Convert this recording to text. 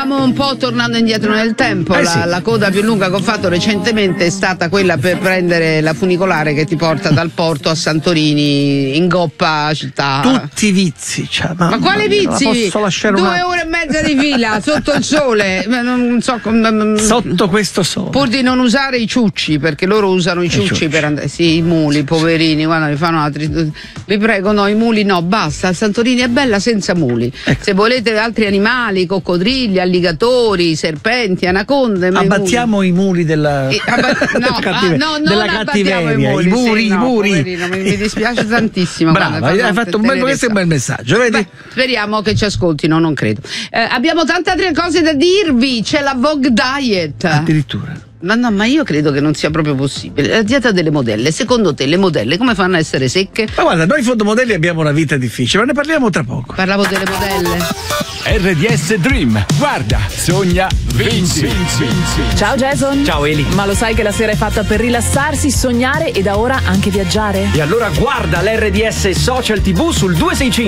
Stiamo un po' tornando indietro nel tempo. La coda più lunga che ho fatto recentemente è stata quella per prendere la funicolare che ti porta dal porto a Santorini in goppa città. Tutti vizi, cioè, ma quale vizi? Posso lasciare 2 ore e mezza di fila sotto il sole, non so sotto questo sole. Pur di non usare i ciucci, perché loro usano i ciucci per andare. Sì, i muli, poverini, guarda, li fanno altri. Vi prego, no, i muli no, basta. Santorini è bella senza muli. Ecco. Se volete altri animali, coccodrilli, alligatori, serpenti, anaconde. Abbattiamo i muli della cattiveria. I muri. Poverino, mi dispiace tantissimo. Brava, guarda, hai fatto questo è un bel messaggio, vedi? Beh, speriamo che ci ascoltino, non credo. Abbiamo tante altre cose da dirvi. C'è la Vogue Diet. Addirittura. No, ma io credo che non sia proprio possibile. La dieta delle modelle, secondo te le modelle come fanno a essere secche? Ma guarda, noi fotomodelli abbiamo una vita difficile, ma ne parliamo tra poco. Parlavo delle modelle. RDS Dream, guarda, sogna, vinci. Ciao Jason. Ciao Eli. Ma lo sai che la sera è fatta per rilassarsi, sognare e da ora anche viaggiare? E allora guarda l'RDS Social TV sul 265.